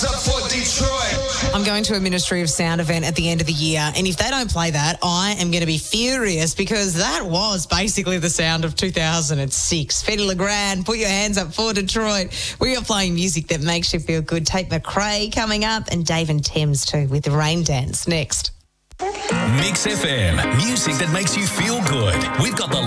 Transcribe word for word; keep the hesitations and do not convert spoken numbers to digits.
up for Detroit. I'm going to a Ministry of Sound event at the end of the year, and if they don't play that, I am going to be furious because that was basically the sound of two thousand six. Feddy LeGrand, put your hands up for Detroit. We are playing music that makes you feel good. Tate McRae coming up, and Dave and Thames too with the Rain Dance next. Mix F M, music that makes you feel good. We've got the